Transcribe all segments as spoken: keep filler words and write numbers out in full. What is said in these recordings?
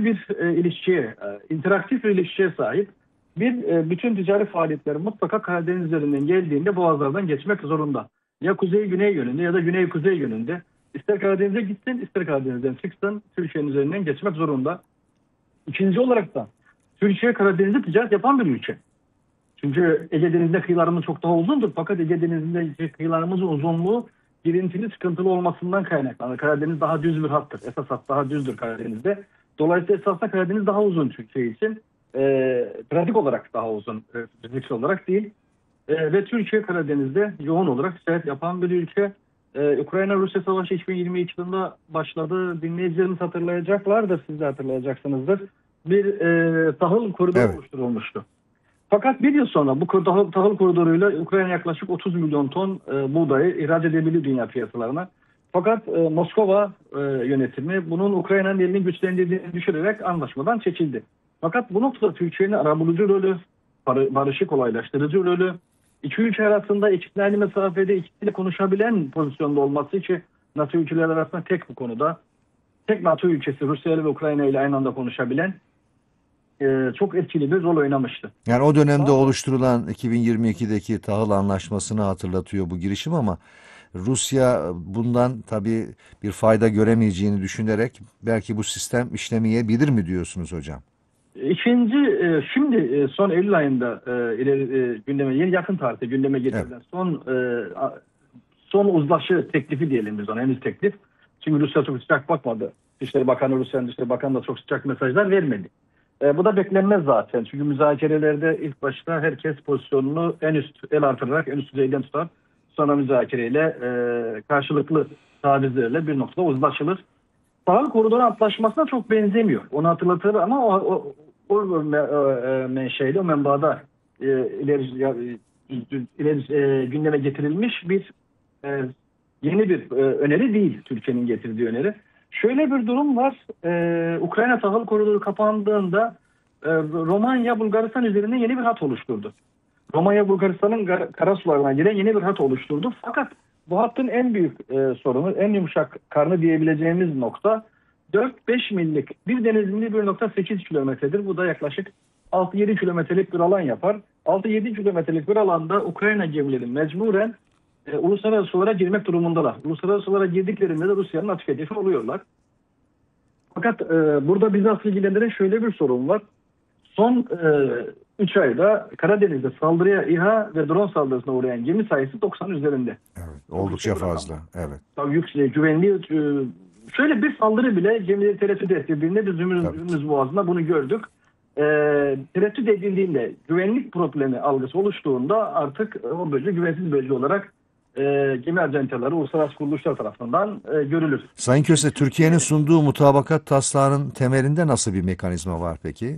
şöyle bir e, ilişkiye, e, interaktif bir ilişkiye sahip. Bir, e, bütün ticari faaliyetler mutlaka Karadeniz üzerinden geldiğinde boğazlardan geçmek zorunda. Ya kuzey-güney yönünde ya da güney-kuzey yönünde. İster Karadeniz'e gitsin, ister Karadeniz'den çıksın, Türkiye'nin üzerinden geçmek zorunda. İkinci olarak da Türkiye Karadeniz'de ticaret yapan bir ülke. Çünkü Ege Denizi'nde kıyılarımız çok daha uzundur. Fakat Ege Denizi'nde kıyılarımızın uzunluğu girintili, sıkıntılı olmasından kaynaklanır. Karadeniz daha düz bir hattır. Esas hat daha düzdür Karadeniz'de. Dolayısıyla esasında Karadeniz daha uzun Türkiye için. E, pratik olarak daha uzun, e, fiziksel olarak değil. E, ve Türkiye Karadeniz'de yoğun olarak ticaret yapan bir ülke. Ee, Ukrayna-Rusya Savaşı iki bin yirmi iki yılında başladı. Dinleyicilerimiz hatırlayacaklardır, siz de hatırlayacaksınızdır. Bir e, tahıl koridoru Evet. oluşturulmuştu. Fakat bir yıl sonra bu tahıl, tahıl koridoruyla Ukrayna yaklaşık otuz milyon ton e, buğdayı ihraç edebildi dünya piyasalarına. Fakat e, Moskova e, yönetimi bunun Ukrayna'nın elini güçlendirdiğini düşünerek anlaşmadan çekildi. Fakat bu noktada Türkiye'nin arabulucu rolü, barışı kolaylaştırıcı rolü, İki ülke arasında eşitlenli mesafede ikisiyle konuşabilen pozisyonda olması için NATO ülkeler arasında tek bu konuda. Tek NATO ülkesi Rusya ile ve Ukrayna ile aynı anda konuşabilen e, çok etkili bir rol oynamıştı. Yani o dönemde Daha oluşturulan iki bin yirmi ikideki tahıl anlaşmasını hatırlatıyor bu girişim ama Rusya bundan tabii bir fayda göremeyeceğini düşünerek belki bu sistem işlemeyebilir mi diyorsunuz hocam? İkinci, e, şimdi son Eylül ayında e, ileri, e, gündeme, yeni yakın tarihte gündeme getirilen Evet. son e, son uzlaşı teklifi diyelim biz ona, henüz teklif. Çünkü Rusya çok sıcak bakmadı. Dışişleri Bakanı, Rusya'nın Dışişleri Bakanı da çok sıcak mesajlar vermedi. E, bu da beklenmez zaten. Çünkü müzakerelerde ilk başta herkes pozisyonunu en üst el artırarak en üst düzeyden tutar. Sonra müzakereyle e, karşılıklı tavizlerle bir noktada uzlaşılır. Tahıl koridoru antlaşmasına çok benzemiyor. Onu hatırlatır ama o, o, o menşeyle, o menbaada e, ileri, ileri e, gündeme getirilmiş bir e, yeni bir e, öneri değil, Türkiye'nin getirdiği öneri. Şöyle bir durum var. E, Ukrayna tahıl koridoru kapandığında e, Romanya, Bulgaristan üzerinden yeni bir hat oluşturdu. Romanya, Bulgaristan'ın karasularına giren yeni bir hat oluşturdu. Fakat bu hattın en büyük e, sorunu, en yumuşak karnı diyebileceğimiz nokta dört beş millik bir denizinde bir nokta sekiz kilometredir. Bu da yaklaşık altı yedi kilometrelik bir alan yapar. altı yedi kilometrelik bir alanda Ukrayna gemileri mecburen e, uluslararası sulara girmek durumundalar. Uluslararası sulara girdiklerinde de Rusya'nın açık hedefi oluyorlar. Fakat e, burada bizi asıl ilgilendiren şöyle bir sorun var. Son üç e, ayda Karadeniz'de saldırıya, İHA ve drone saldırısına uğrayan gemi sayısı doksan üzerinde. Evet, oldukça fazla. Evet. Tabii yüksek, güvenli. E, şöyle bir saldırı bile gemileri tereddüt ettirdiğinde biz Ümrüz Boğazı'nda bunu gördük. E, tereddüt edildiğinde, güvenlik problemi algısı oluştuğunda artık o bölge güvensiz bölge olarak e, gemi acenteleri, uluslararası kuruluşlar tarafından e, görülür. Sayın Köse, Türkiye'nin sunduğu mutabakat taslağının temelinde nasıl bir mekanizma var peki?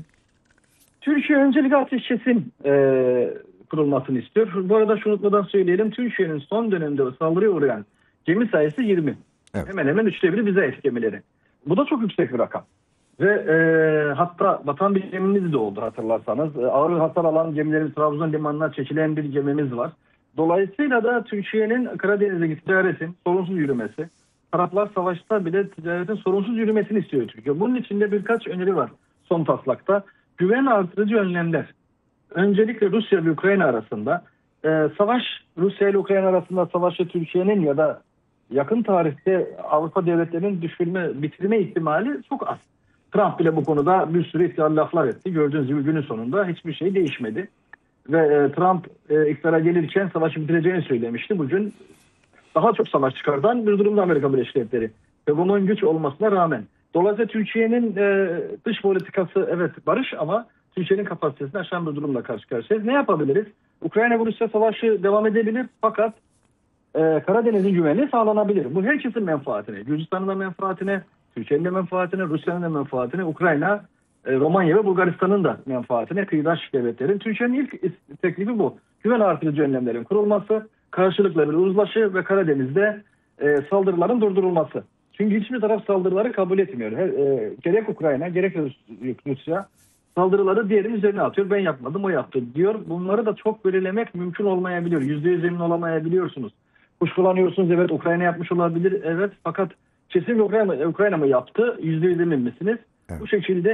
Türkiye öncelikle ateşkesin e, kurulmasını istiyor. Bu arada şunu unutmadan söyleyelim. Türkiye'nin son dönemde saldırıya uğrayan gemi sayısı yirmi. Evet. Hemen hemen üçte biri bize ait gemileri. Bu da çok yüksek bir rakam. Ve e, hatta batan bir gemimiz de oldu hatırlarsanız. E, ağır hasar alan gemilerin Trabzon limanına çekilen bir gemimiz var. Dolayısıyla da Türkiye'nin Karadeniz'deki ticaretin sorunsuz yürümesi, taraflar savaşta bile ticaretin sorunsuz yürümesini istiyor Türkiye. Bunun içinde birkaç öneri var son taslakta. Güven artırıcı önlemler. Öncelikle Rusya ve Ukrayna arasında e, savaş, Rusya ile Ukrayna arasında savaşı Türkiye'nin ya da yakın tarihte Avrupa devletlerinin düşürme, bitirme ihtimali çok az. Trump bile bu konuda bir sürü ihtiyar laflar etti. Gördüğünüz gibi günün sonunda hiçbir şey değişmedi. Ve e, Trump e, iktidara gelirken savaşı bitireceğini söylemişti. Bugün daha çok savaş çıkardan bir durumda Amerika Birleşik Devletleri. Ve bunun güç olmasına rağmen. Dolayısıyla Türkiye'nin e, dış politikası evet barış ama Türkiye'nin kapasitesini aşan bir durumla karşı karşıyayız. Ne yapabiliriz? Ukrayna ve Rusya savaşı devam edebilir fakat e, Karadeniz'in güvenliği sağlanabilir. Bu herkesin menfaatine. Gürcistan'ın da menfaatine, Türkiye'nin de menfaatine, Rusya'nın da menfaatine, Ukrayna, e, Romanya ve Bulgaristan'ın da menfaatine, kıyıdaş devletlerin. Türkiye'nin ilk teklifi bu. Güven artırıcı önlemlerin kurulması, karşılıklı bir uzlaşı ve Karadeniz'de e, saldırıların durdurulması. Çünkü hiçbir taraf saldırıları kabul etmiyor. Her, e, gerek Ukrayna gerek Rusya saldırıları diğerinin üzerine atıyor. Ben yapmadım, o yaptı diyor. Bunları da çok belirlemek mümkün olmayabiliyor. Yüzde yüz emin olamayabiliyorsunuz. Kuşkulanıyorsunuz, evet Ukrayna yapmış olabilir, evet. Fakat kesin Ukrayna, Ukrayna mı yaptı? Yüzde yüz emin misiniz? Evet. Bu şekilde